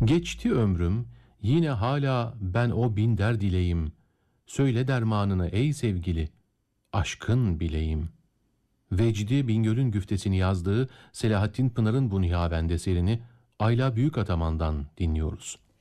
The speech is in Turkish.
Geçti ömrüm, yine hala ben o bin derd ileyim. Söyle dermanını ey sevgili, aşkın bileyim. Vecdi Bingöl'ün güftesini yazdığı Selahattin Pınar'ın bu nihavend eserini Ayla Büyükataman'dan dinliyoruz.